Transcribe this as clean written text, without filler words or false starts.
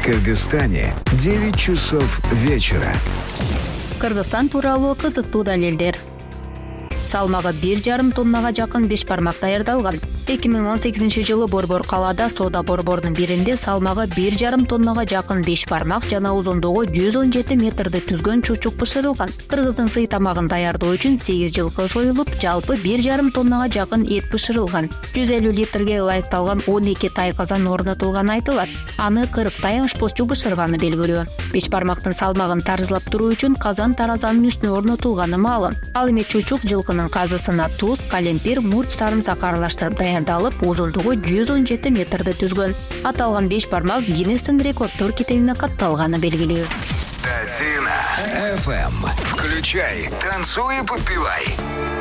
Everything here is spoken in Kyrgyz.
Кыргызстане 9 часов вечера. Кыргызстан тууралуу кызыктуу далилдер. Салмагы 1,5 тоннага жакын беш бармак даярдалган. 2018-жылы Борбор калаада соода борборунун биринде салмагы 1,5 тоннага жакын беш бармак жана узундугу 117 метрди түзгөн чучук бышырылган. Кыргыздын сый тамагын даярдоо үчүн 8 жылкы союлуп, жалпы 1,5 тоннага жакын эт бышырылган. 150 литрге ылайыкталган 12 тай казан орнотулганы айтылат. Аны 40 тай ашпозчу бышырганы белгилүү. Беш бармактын салмагын тарзылап туруу үчүн казан таразанын үстүнө орнотулганы маалым. Ал эми чучук жылкынын казысына туз, калемпир, мурч, сарымсак аралаштырып даярдалып, узундугу 117 метрди түзгөн. Аталган беш бармак Гиннестин рекорддор китебине катталганы белгилүү. Татина FM. Включай, танцуй и подпевай.